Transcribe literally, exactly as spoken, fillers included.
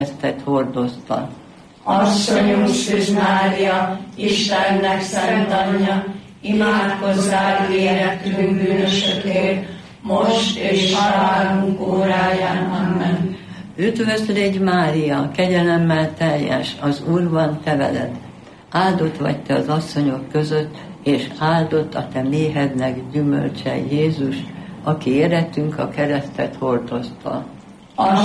keresztet hordozta. Asszonyunk Szűz Mária, Istennek szent anyja, imádkozzál érettünk bűnösökért, most és halálunk óráján. Amen. Üdvözlégy Mária, kegyelemmel teljes, az Úr van te veled. Áldott vagy te az asszonyok között, és áldott a te méhednek gyümölcse Jézus, aki érettünk a keresztet hordozta.